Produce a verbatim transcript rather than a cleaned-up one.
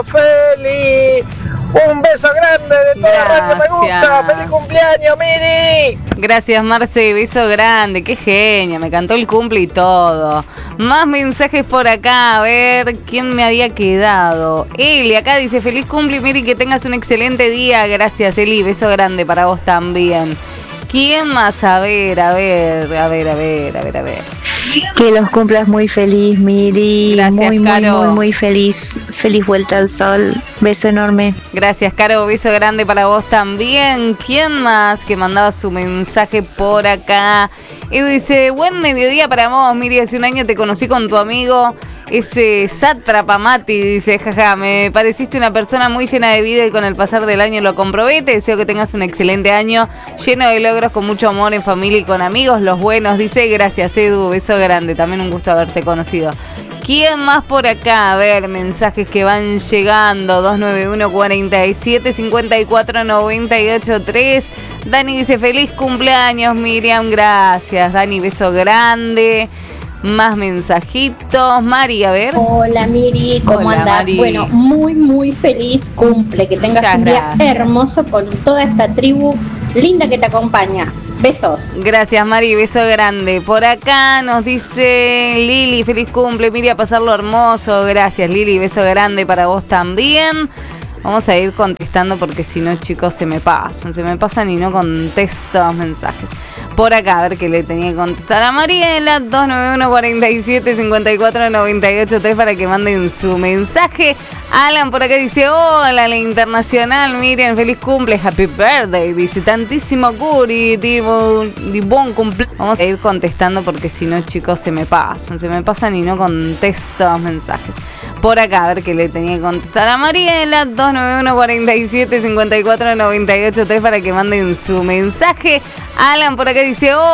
Feli. Un beso grande de toda la radio Me Gusta. ¡Feliz cumpleaños, Miri! Gracias, Marce, beso grande, qué genia, me cantó el cumple y todo. Más mensajes por acá, a ver quién me había quedado. Eli, acá dice, feliz cumple, Miri, que tengas un excelente día. Gracias, Eli, beso grande para vos también. ¿Quién más? A ver, a ver, a ver, a ver, a ver, a ver. Que los cumplas muy feliz, Miri. Gracias, muy, muy, Caro. muy, muy feliz. Feliz vuelta al sol. Beso enorme. Gracias, Caro. Beso grande para vos también. ¿Quién más que mandaba su mensaje por acá? Y dice, buen mediodía para vos, Miri. Hace un año te conocí con tu amigo, ese sátrapa Mati. Dice, jaja, me pareciste una persona muy llena de vida y con el pasar del año lo comprobé. Te deseo que tengas un excelente año, lleno de logros, con mucho amor en familia y con amigos, los buenos. Dice, gracias, Edu. Beso grande. También un gusto haberte conocido. ¿Quién más por acá? A ver, mensajes que van llegando. dos nueve uno, cuatro siete, cinco cuatro, nueve ocho tres. Dani dice, feliz cumpleaños, Miriam. Gracias, Dani. Beso grande. Más mensajitos. Mari, a ver. Hola, Miri. ¿Cómo Hola, andás? Mari. Bueno, muy, muy feliz cumple. Que tengas Muchas un día gracias. hermoso con toda esta tribu linda que te acompaña. Besos. Gracias, Mari, beso grande. Por acá nos dice Lili, feliz cumple, Miri, a pasarlo hermoso. Gracias, Lili, beso grande para vos también. Vamos a ir contestando porque si no, chicos, se me pasan, se me pasan y no contesto los mensajes. Por acá, a ver qué le tenía que contestar a Mariela, dos nueve uno, cuatro siete, cinco cuatro, nueve ocho tres para que manden su mensaje. Alan por acá dice, hola, la internacional, Miriam, feliz cumple, happy birthday. Dice, tantísimo curi, tipo, di buen cumple. Vamos a ir contestando porque si no, chicos, se me pasan, se me pasan y no contesto los mensajes. Por acá, a ver qué le tenía que contestar a Mariela, dos nueve uno, cuatro siete, cinco cuatro, nueve ocho tres para que manden su mensaje. Alan por acá dice, oh,